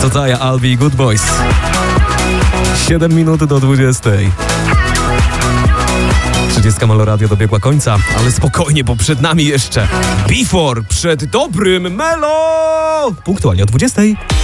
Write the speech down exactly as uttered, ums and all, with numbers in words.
Zaya, I'll Be Good Boys. siedem minut do dwudziestej. trzydziestka Melo Radio dobiegła końca, ale spokojnie, bo przed nami jeszcze Before, przed dobrym Melo! Punktualnie o dwudziestej.